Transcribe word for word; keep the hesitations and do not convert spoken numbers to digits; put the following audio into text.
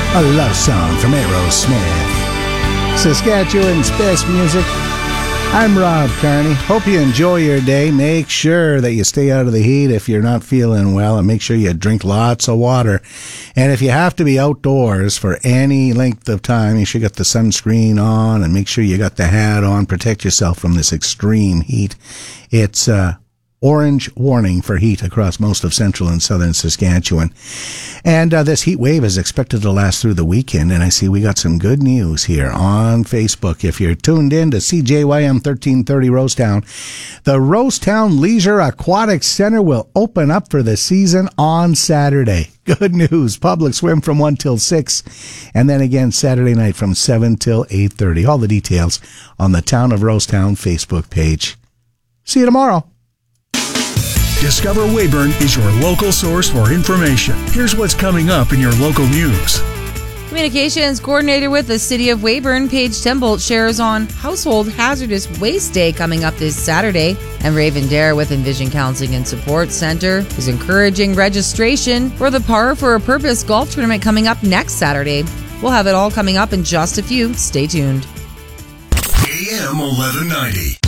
A love song from Aerosmith. Saskatchewan's best music. I'm Rob Carney. Hope you enjoy your day. Make sure that you stay out of the heat if you're not feeling well, and make sure you drink lots of water. And if you have to be outdoors for any length of time, you should get the sunscreen on and make sure you got the hat on. Protect yourself from this extreme heat. It's uh orange warning for heat across most of central and southern Saskatchewan. And uh, this heat wave is expected to last through the weekend. And I see we got some good news here on Facebook. If you're tuned in to C J Y M thirteen thirty Rosetown, the Rosetown Leisure Aquatic Center will open up for the season on Saturday. Good news. Public swim from one till six. And then again Saturday night from seven till eight thirty. All the details on the Town of Rosetown Facebook page. See you tomorrow. Discover Weyburn is your local source for information. Here's what's coming up in your local news. Communications coordinator with the City of Weyburn, Paige Tembolt, shares on Household Hazardous Waste Day coming up this Saturday. And Raven Dare with Envision Counseling and Support Center is encouraging registration for the Par for a Purpose golf tournament coming up next Saturday. We'll have it all coming up in just a few. Stay tuned. A M eleven ninety.